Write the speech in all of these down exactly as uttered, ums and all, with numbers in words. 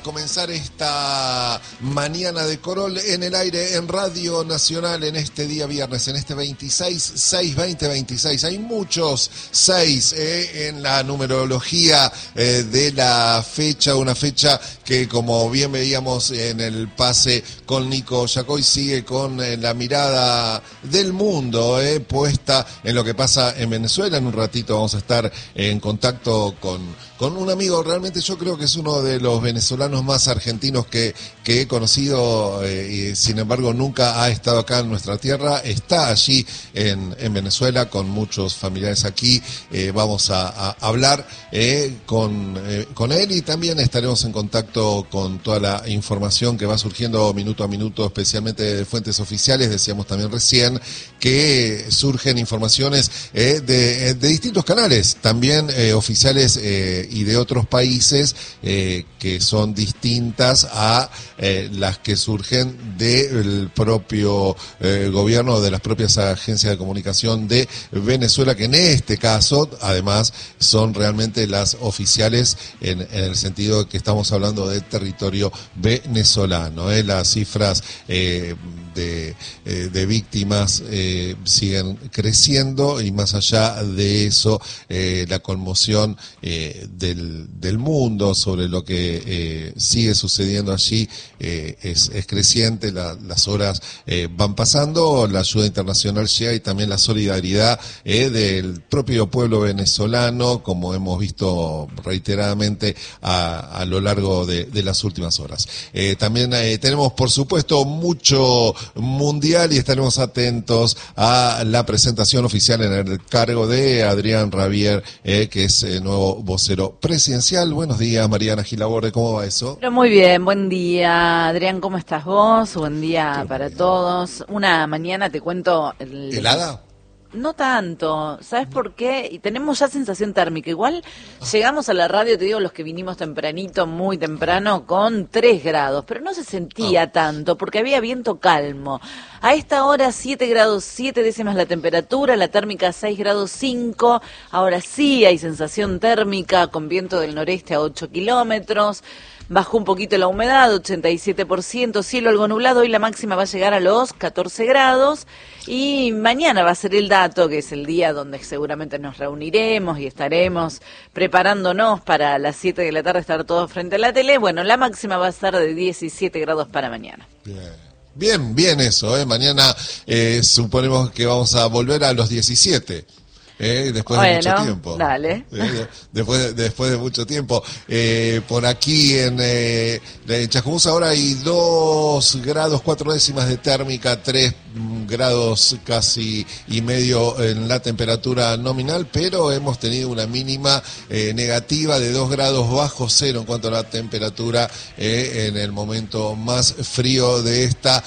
Comenzar esta mañana de Corol en el aire en Radio Nacional en este día viernes, en este veintiséis, seis, veinte veintiséis. Hay muchos seis eh, en la numerología eh, de la fecha, una fecha que, como bien veíamos en el pase con Nico Yacoy, sigue con eh, la mirada del mundo eh, puesta en lo que pasa en Venezuela. En un ratito vamos a estar en contacto con, con un amigo, realmente yo creo que es uno de los venezolanos más argentinos que, que he conocido, eh, y sin embargo nunca ha estado acá en nuestra tierra. Está allí en, en Venezuela con muchos familiares aquí. Eh, vamos a, a hablar eh, con, eh, con él, y también estaremos en contacto con toda la información que va surgiendo minuto a minuto, especialmente de fuentes oficiales. Decíamos también recién que surgen informaciones eh, de, de distintos canales, también eh, oficiales eh, y de otros países eh, que son distintas a eh, las que surgen del propio eh, gobierno, de las propias agencias de comunicación de Venezuela, que en este caso además son realmente las oficiales en, en el sentido de que estamos hablando de territorio venezolano. ¿eh? Las cifras eh, de, eh, de víctimas eh, siguen creciendo, y más allá de eso eh, la conmoción eh, del, del mundo sobre lo que eh, sigue sucediendo allí eh, es, es creciente. La, las horas eh, van pasando, la ayuda internacional llega, y también la solidaridad eh, del propio pueblo venezolano, como hemos visto reiteradamente a, a lo largo de, de las últimas horas. Eh, también eh, tenemos, por supuesto, mucho mundial, y estaremos atentos a la presentación oficial en el cargo de Adrián Rabier, eh, que es el nuevo vocero presidencial. Buenos días, Mariana Gilaborde, ¿cómo va eso? Pero muy bien, buen día, Adrián, ¿cómo estás vos? Buen día para todos. Una mañana te cuento... El... ¿Helada? No tanto, ¿sabes por qué? Y tenemos ya sensación térmica. Igual llegamos a la radio, te digo, los que vinimos tempranito, muy temprano, con tres grados, pero no se sentía oh. tanto, porque había viento calmo. A esta hora siete grados siete décimas la temperatura, la térmica seis grados cinco. Ahora sí hay sensación térmica con viento del noreste a ocho kilómetros. Bajó un poquito la humedad, ochenta y siete por ciento, cielo algo nublado. Hoy la máxima va a llegar a los catorce grados, y mañana va a ser el dato, que es el día donde seguramente nos reuniremos y estaremos preparándonos para las siete de la tarde estar todos frente a la tele. Bueno, la máxima va a ser de diecisiete grados para mañana. Bien. Bien, bien eso, ¿eh? Mañana eh, suponemos que vamos a volver a los diecisiete. Eh, después bueno, de mucho tiempo. Dale. Eh, después, de, después de mucho tiempo. Eh, por aquí en, eh, en Chascomús ahora hay dos grados, cuatro décimas de térmica, tres grados casi y medio en la temperatura nominal, pero hemos tenido una mínima eh, negativa de dos grados bajo cero en cuanto a la temperatura eh, en el momento más frío de esta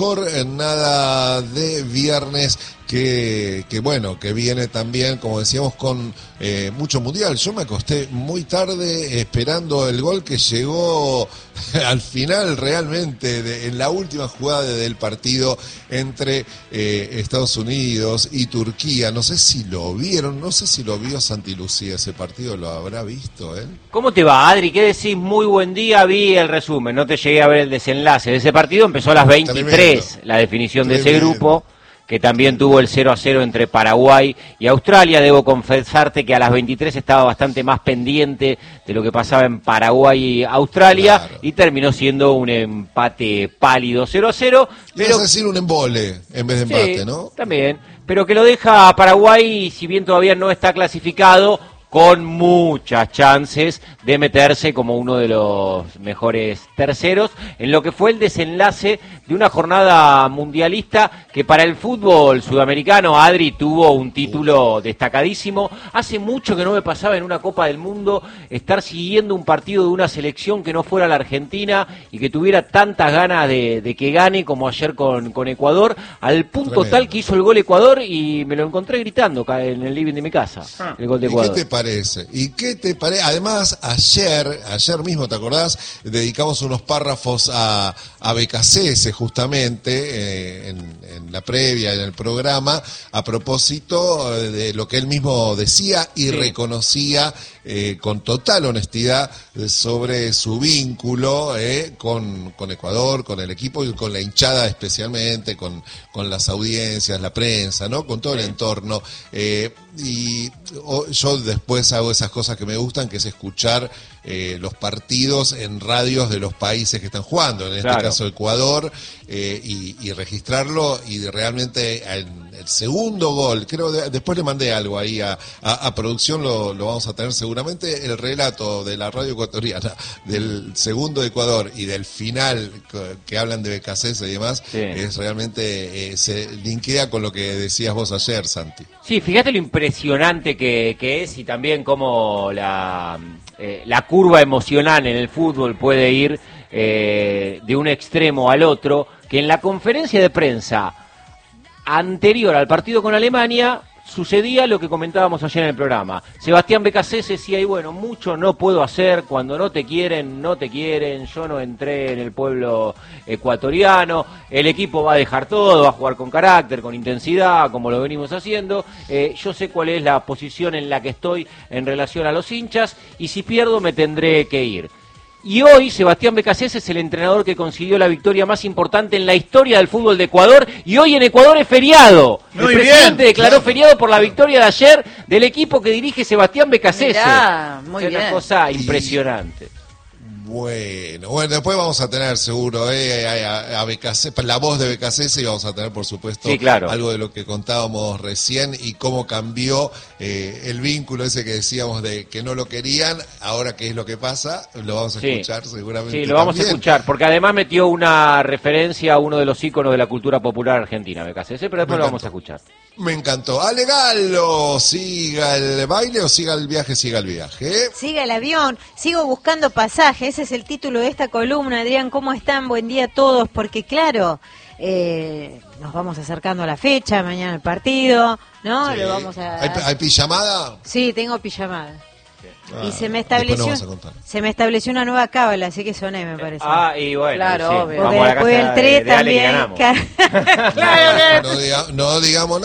jornada de viernes. Que, que bueno, que viene también, como decíamos, con eh, mucho mundial. Yo me acosté muy tarde esperando el gol que llegó al final realmente, de, en la última jugada del partido entre eh, Estados Unidos y Turquía. No sé si lo vieron, no sé si lo vio Santi Lucía ese partido, lo habrá visto él. ¿Cómo te va, Adri? ¿Qué decís? Muy buen día, vi el resumen, no te llegué a ver el desenlace de ese partido. Empezó a las veintitrés, Tremendo. La definición Tremendo. de ese grupo, que también tuvo el cero a cero entre Paraguay y Australia. Debo confesarte que a las veintitrés estaba bastante más pendiente de lo que pasaba en Paraguay y Australia, claro. Y terminó siendo un empate pálido cero a cero. Pero... Ibas a decir un embole en vez de empate, sí, ¿no? También, pero que lo deja a Paraguay, si bien todavía no está clasificado, con muchas chances de meterse como uno de los mejores terceros en lo que fue el desenlace de una jornada mundialista que para el fútbol sudamericano, Adri, tuvo un título destacadísimo. Hace mucho que no me pasaba en una Copa del Mundo estar siguiendo un partido de una selección que no fuera la Argentina y que tuviera tantas ganas de, de que gane como ayer con, con Ecuador, al punto Tremendo. tal que hizo el gol Ecuador y me lo encontré gritando en el living de mi casa, ah. el gol de Ecuador. ¿Y qué te parece? ¿Y qué te parece? Además, ayer, ayer mismo, ¿te acordás? Dedicamos unos párrafos a, a B K C S, justamente, eh, en, en la previa, en el programa, a propósito de lo que él mismo decía y sí. reconocía eh, con total honestidad sobre su vínculo eh, con, con Ecuador, con el equipo y con la hinchada especialmente, con, con las audiencias, la prensa, ¿no? Con todo el entorno. Eh, y o, yo después hago esas cosas que me gustan, que es escuchar eh, los partidos en radios de los países que están jugando, en este Claro. caso Ecuador, eh, y, y registrarlo, y de realmente en el segundo gol, creo de, después le mandé algo ahí a, a, a producción, lo, lo vamos a tener seguramente, el relato de la radio ecuatoriana del segundo de Ecuador y del final que, que hablan de B K C S y demás, Sí. es realmente, eh, se linkea con lo que decías vos ayer, Santi. Sí, fíjate lo impresionante que, que es y también cómo la, eh, la curva emocional en el fútbol puede ir eh, de un extremo al otro, que en la conferencia de prensa anterior al partido con Alemania sucedía lo que comentábamos ayer en el programa. Sebastián Becasés decía, y bueno, mucho no puedo hacer, cuando no te quieren, no te quieren, yo no entré en el pueblo ecuatoriano, el equipo va a dejar todo, va a jugar con carácter, con intensidad, como lo venimos haciendo, eh, yo sé cuál es la posición en la que estoy en relación a los hinchas, y si pierdo me tendré que ir. Y hoy Sebastián Becasés es el entrenador que consiguió la victoria más importante en la historia del fútbol de Ecuador, y hoy en Ecuador es feriado. Muy el presidente bien, declaró claro. feriado por la victoria de ayer del equipo que dirige Sebastián Becasés. Mirá, muy es una bien. cosa Y- impresionante. Bueno, bueno, después vamos a tener seguro eh, a, a B K C, la voz de B K C S, y vamos a tener por supuesto Sí, claro. algo de lo que contábamos recién y cómo cambió eh, el vínculo ese que decíamos de que no lo querían, ahora qué es lo que pasa, lo vamos a Sí. escuchar seguramente. Sí, lo vamos también. a escuchar, porque además metió una referencia a uno de los íconos de la cultura popular argentina, Becasés, pero después Me lo vamos a encantó. escuchar. Me encantó. Ale Galo, siga el baile o siga el viaje, siga el viaje. Siga el avión, sigo buscando pasaje, ese es el título de esta columna. Adrián, ¿cómo están? Buen día a todos, porque claro, eh, nos vamos acercando a la fecha, mañana el partido, ¿no? Sí. Lo vamos a... ¿Hay, hay pijamada? Sí, tengo pijamada. Ah, y se me después estableció nos vas a contar. se me estableció una nueva cábala, así que soné, me parece. Ah, y bueno, Claro, sí, obvio. vamos Porque a la después casa del de, tres de Ale que también... ganamos. claro, claro. No, diga- no digamos